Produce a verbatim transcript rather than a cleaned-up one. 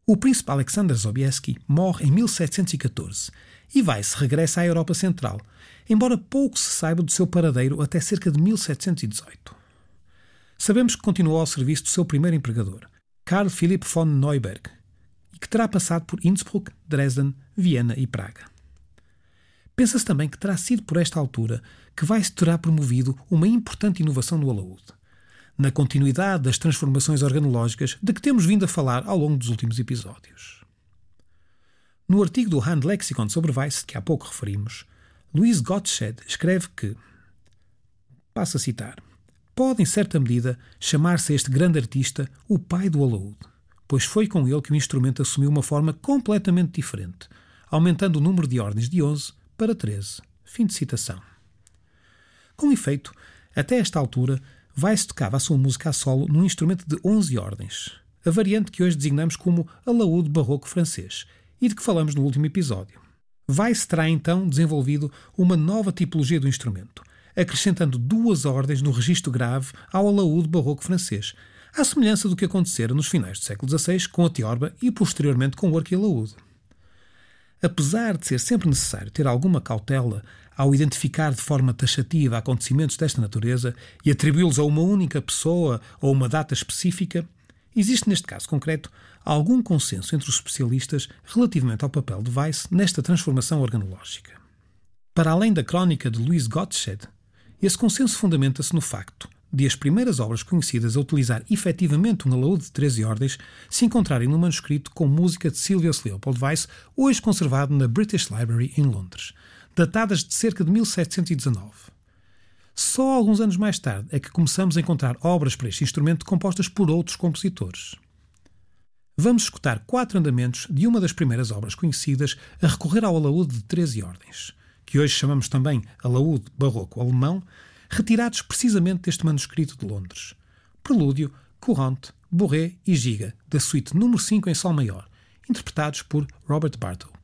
O príncipe Alexander Sobieski morre em mil setecentos e catorze e Weiss regressa à Europa Central, embora pouco se saiba do seu paradeiro até cerca de mil setecentos e dezoito. Sabemos que continuou ao serviço do seu primeiro empregador, Carl Philipp von Neuberg, e que terá passado por Innsbruck, Dresden, Viena e Praga. Pensa-se também que terá sido por esta altura que Weiss terá promovido uma importante inovação no alaúde, na continuidade das transformações organológicas de que temos vindo a falar ao longo dos últimos episódios. No artigo do Handlexikon sobre Weiss, que há pouco referimos, Louise Gottsched escreve que, passo a citar, pode, em certa medida, chamar-se este grande artista o pai do alaúde, pois foi com ele que o instrumento assumiu uma forma completamente diferente, aumentando o número de ordens de onze para treze. Fim de citação. Com efeito, até esta altura, Weiss tocava a sua música a solo num instrumento de onze ordens, a variante que hoje designamos como alaúde barroco francês, e de que falamos no último episódio. Weiss terá então desenvolvido uma nova tipologia do instrumento, acrescentando duas ordens no registro grave ao alaúde barroco francês, à semelhança do que acontecera nos finais do século dezasseis com a tiorba e posteriormente com o arquialaúde. Apesar de ser sempre necessário ter alguma cautela ao identificar de forma taxativa acontecimentos desta natureza e atribuí-los a uma única pessoa ou uma data específica, existe neste caso concreto algum consenso entre os especialistas relativamente ao papel de Weiss nesta transformação organológica. Para além da crónica de Louise Gottsched, esse consenso fundamenta-se no facto de as primeiras obras conhecidas a utilizar efetivamente um alaúde de treze ordens se encontrarem no manuscrito com música de Sylvius Leopold Weiss, hoje conservado na British Library em Londres, datadas de cerca de mil setecentos e dezanove. Só alguns anos mais tarde é que começamos a encontrar obras para este instrumento compostas por outros compositores. Vamos escutar quatro andamentos de uma das primeiras obras conhecidas a recorrer ao alaúde de treze ordens, que hoje chamamos também alaúde barroco alemão, retirados precisamente deste manuscrito de Londres. Prelúdio, Courante, Bourrée e Giga, da suíte número cinco em sol maior, interpretados por Robert Bartow.